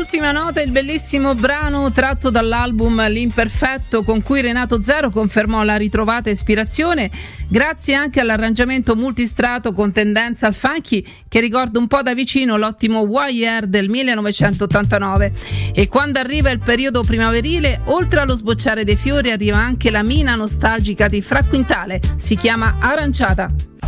Ultima nota, il bellissimo brano tratto dall'album L'Imperfetto, con cui Renato Zero confermò la ritrovata ispirazione, grazie anche all'arrangiamento multistrato con tendenza al funky che ricorda un po' da vicino l'ottimo Wire del 1989. E quando arriva il periodo primaverile, oltre allo sbocciare dei fiori arriva anche la mina nostalgica di Fra Quintale, si chiama Aranciata.